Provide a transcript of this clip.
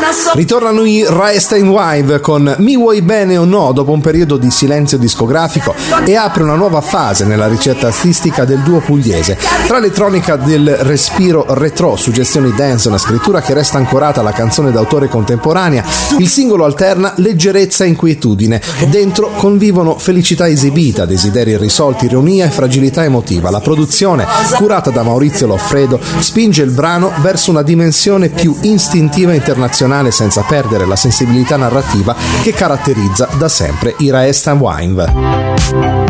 Ritornano i Rammstein Wild con Mi vuoi bene o no dopo un periodo di silenzio discografico e apre una nuova fase nella ricetta artistica del duo pugliese. Tra l'elettronica del respiro retro, suggestioni dance, una scrittura che resta ancorata alla canzone d'autore contemporanea, il singolo alterna leggerezza e inquietudine. Dentro convivono felicità esibita, desideri irrisolti, ironia e fragilità emotiva. La produzione, curata da Maurizio Loffredo, spinge il brano verso una dimensione più istintiva e internazionale senza perdere la sensibilità narrativa che caratterizza da sempre i Rammstein Wild.